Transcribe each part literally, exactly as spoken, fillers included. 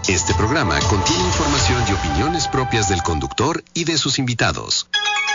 Este programa contiene información y opiniones propias del conductor y de sus invitados.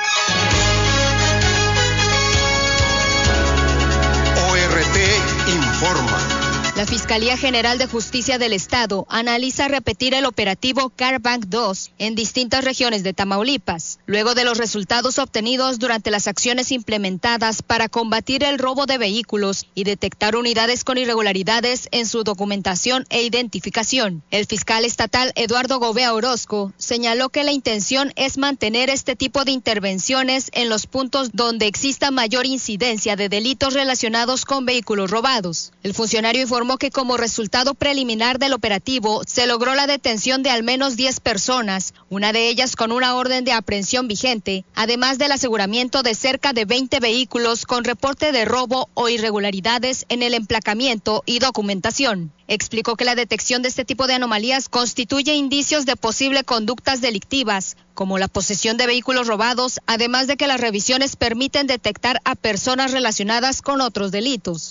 O R T informa. La Fiscalía General de Justicia del Estado analiza repetir el operativo CarBank dos en distintas regiones de Tamaulipas, luego de los resultados obtenidos durante las acciones implementadas para combatir el robo de vehículos y detectar unidades con irregularidades en su documentación e identificación. El fiscal estatal Eduardo Gobea Orozco señaló que la intención es mantener este tipo de intervenciones en los puntos donde exista mayor incidencia de delitos relacionados con vehículos robados. El funcionario informó que como resultado preliminar del operativo se logró la detención de al menos diez personas, una de ellas con una orden de aprehensión vigente, además del aseguramiento de cerca de veinte vehículos con reporte de robo o irregularidades en el emplacamiento y documentación. Explicó que la detección de este tipo de anomalías constituye indicios de posible conductas delictivas, como la posesión de vehículos robados, además de que las revisiones permiten detectar a personas relacionadas con otros delitos.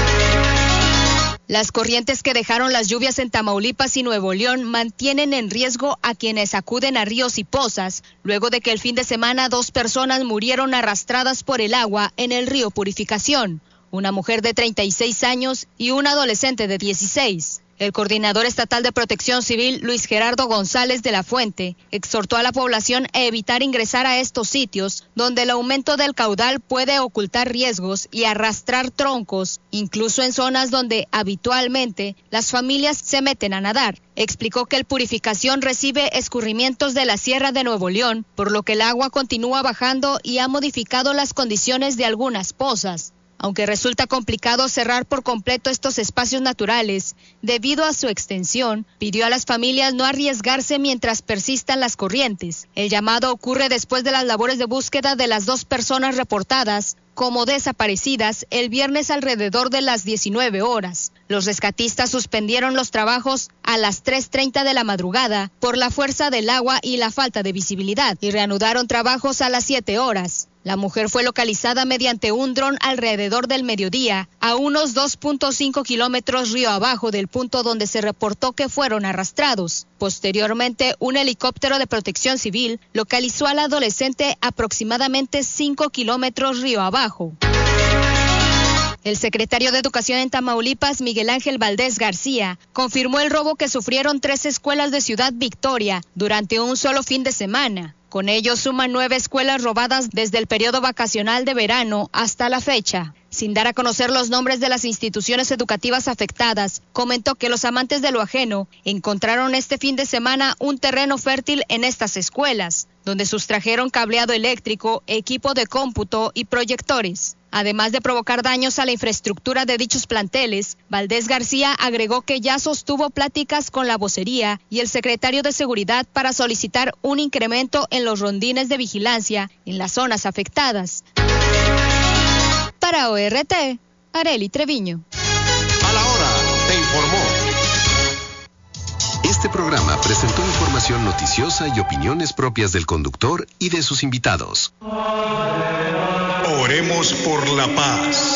Las corrientes que dejaron las lluvias en Tamaulipas y Nuevo León mantienen en riesgo a quienes acuden a ríos y pozas, luego de que el fin de semana dos personas murieron arrastradas por el agua en el río Purificación, una mujer de treinta y seis años y un adolescente de dieciséis. El coordinador estatal de Protección Civil, Luis Gerardo González de la Fuente, exhortó a la población a evitar ingresar a estos sitios donde el aumento del caudal puede ocultar riesgos y arrastrar troncos, incluso en zonas donde habitualmente las familias se meten a nadar. Explicó que el Purificación recibe escurrimientos de la Sierra de Nuevo León, por lo que el agua continúa bajando y ha modificado las condiciones de algunas pozas. Aunque resulta complicado cerrar por completo estos espacios naturales, debido a su extensión, pidió a las familias no arriesgarse mientras persistan las corrientes. El llamado ocurre después de las labores de búsqueda de las dos personas reportadas como desaparecidas el viernes alrededor de las diecinueve horas. Los rescatistas suspendieron los trabajos a las tres treinta de la madrugada por la fuerza del agua y la falta de visibilidad y reanudaron trabajos a las siete horas. La mujer fue localizada mediante un dron alrededor del mediodía, a unos dos punto cinco kilómetros río abajo del punto donde se reportó que fueron arrastrados. Posteriormente, un helicóptero de Protección Civil localizó al adolescente aproximadamente cinco kilómetros río abajo. El secretario de Educación en Tamaulipas, Miguel Ángel Valdés García, confirmó el robo que sufrieron tres escuelas de Ciudad Victoria durante un solo fin de semana. Con ello suman nueve escuelas robadas desde el periodo vacacional de verano hasta la fecha. Sin dar a conocer los nombres de las instituciones educativas afectadas, comentó que los amantes de lo ajeno encontraron este fin de semana un terreno fértil en estas escuelas, donde sustrajeron cableado eléctrico, equipo de cómputo y proyectores. Además de provocar daños a la infraestructura de dichos planteles, Valdés García agregó que ya sostuvo pláticas con la vocería y el secretario de Seguridad para solicitar un incremento en los rondines de vigilancia en las zonas afectadas. Para O R T, Arely Treviño. A la hora, te informó. Este programa presentó información noticiosa y opiniones propias del conductor y de sus invitados. Oremos por la paz.